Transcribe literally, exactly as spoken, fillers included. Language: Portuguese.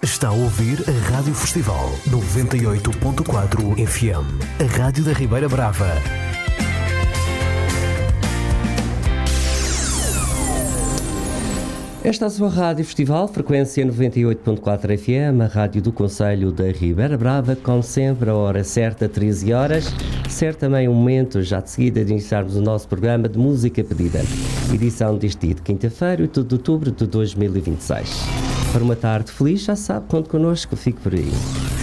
Está a ouvir a Rádio Festival noventa e oito ponto quatro F M, a Rádio da Ribeira Brava. Esta é a sua Rádio Festival, frequência noventa e oito ponto quatro F M, a rádio do Concelho da Ribeira Brava, como sempre, a hora certa, treze horas. Certo também o momento, já de seguida, de iniciarmos o nosso programa de Música Pedida. Edição deste dia de quinta-feira, oito de outubro de dois mil e vinte e seis. Para uma tarde feliz, já sabe, conte connosco, fique por aí.